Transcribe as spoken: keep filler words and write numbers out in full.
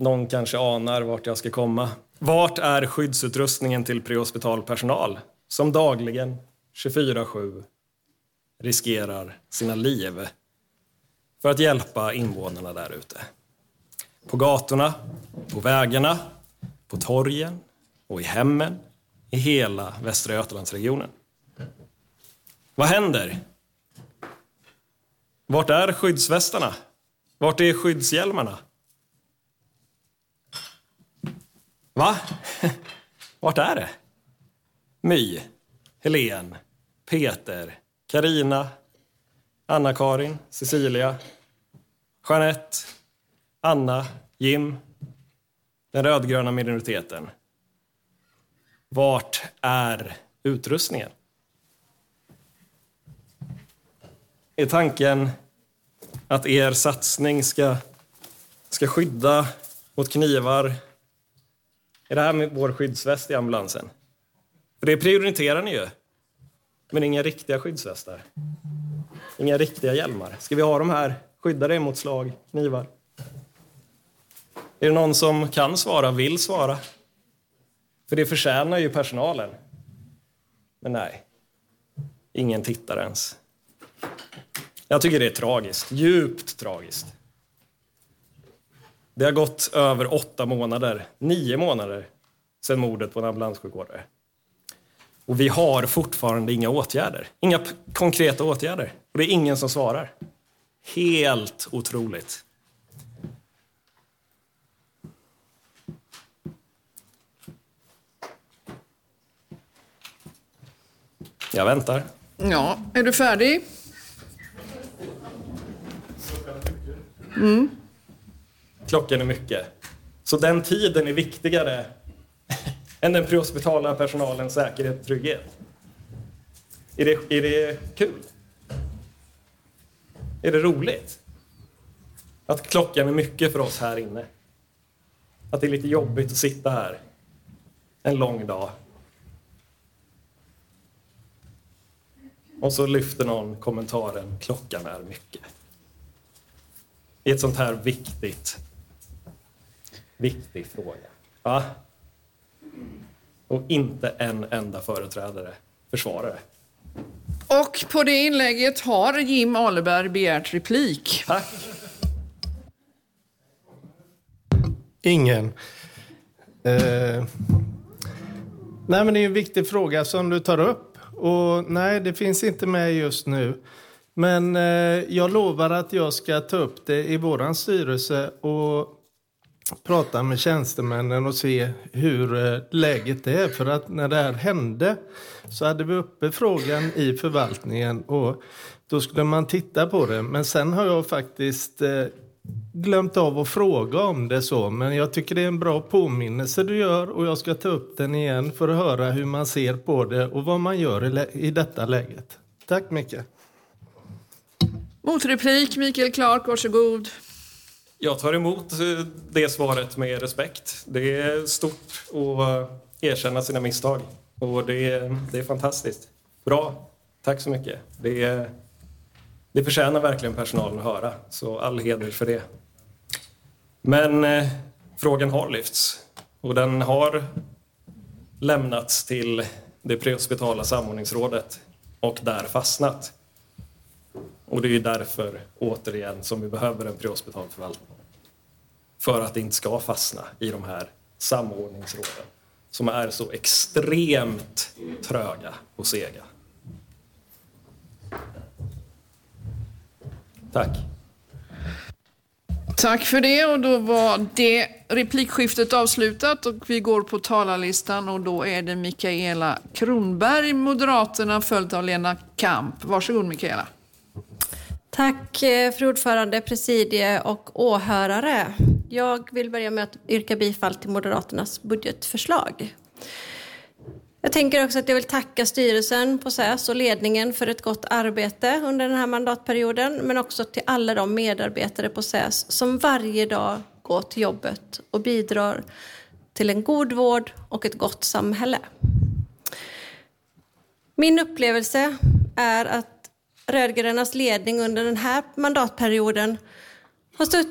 Någon kanske anar vart jag ska komma. Vart är skyddsutrustningen till prehospital personal som dagligen tjugofyra sju riskerar sina liv för att hjälpa invånarna där ute? På gatorna, på vägarna, på torgen och i hemmen i hela Västra Götalandsregionen. Vad händer? Vart är skyddsvästarna? Vart är skyddshjälmarna? Va? Vart är det? My, Helen, Peter, Karina, Anna-Karin, Cecilia, Jeanette, Anna, Jim, den rödgröna minoriteten. Vart är utrustningen? Är tanken att er satsning ska, ska skydda mot knivar? Är det här med vår skyddsväst i ambulansen? För det prioriterar ni ju. Men inga riktiga skyddsvästar. Inga riktiga hjälmar. Ska vi ha de här skyddade mot slag, knivar? Är det någon som kan svara, vill svara? För det förtjänar ju personalen. Men nej. Ingen tittar ens. Jag tycker det är tragiskt. Djupt tragiskt. Det har gått över åtta månader, nio månader sedan mordet på en ambulanssjukvårdare. Och vi har fortfarande inga åtgärder. Inga p- konkreta åtgärder. Och det är ingen som svarar. Helt otroligt. Jag väntar. Ja, är du färdig? Mm. Klockan är mycket. Så den tiden är viktigare än den prehospitala personalens säkerhet och trygghet. Är det, är det kul? Är det roligt? Att klockan är mycket för oss här inne. Att det är lite jobbigt att sitta här en lång dag. Och så lyfter någon kommentaren, klockan är mycket. I ett sånt här viktigt, viktig fråga. Ja. Och inte en enda företrädare försvarar det. Och på det inlägget har Jim Ahleberg begärt replik. Tack. Ingen. Eh, nej, men det är en viktig fråga som du tar upp. Och nej, det finns inte med just nu. Men eh, jag lovar att jag ska ta upp det i våran styrelse och prata med tjänstemännen och se hur eh, läget är. För att när det här hände så hade vi uppe frågan i förvaltningen och då skulle man titta på det. Men sen har jag faktiskt eh, glömt av att fråga om det så. Men jag tycker det är en bra påminnelse du gör och jag ska ta upp den igen för att höra hur man ser på det och vad man gör i, lä- i detta läget. Tack mycket. Motreplik, Mikael Clark, varsågod. Jag tar emot det svaret med respekt. Det är stort att erkänna sina misstag. Och det är, det är fantastiskt. Bra. Tack så mycket. Det, är, det förtjänar verkligen personalen att höra. Så all heder för det. Men eh, frågan har lyfts. Och den har lämnats till det prehospitala samordningsrådet. Och där fastnat. Och det är därför, återigen, som vi behöver en prehospital förvaltning. För att det inte ska fastna i de här samordningsråden. Som är så extremt tröga och sega. Tack. Tack för det, och då var det replikskiftet avslutat och vi går på talarlistan och då är det Mikaela Kronberg, Moderaterna, följt av Lena Kamp. Varsågod Mikaela. Tack fru ordförande, presidie och åhörare. Jag vill börja med att yrka bifall till Moderaternas budgetförslag. Jag tänker också att jag vill tacka styrelsen på S Ä S och ledningen för ett gott arbete under den här mandatperioden. Men också till alla de medarbetare på S Ä S som varje dag går till jobbet och bidrar till en god vård och ett gott samhälle. Min upplevelse är att rödgrönas ledning under den här mandatperioden har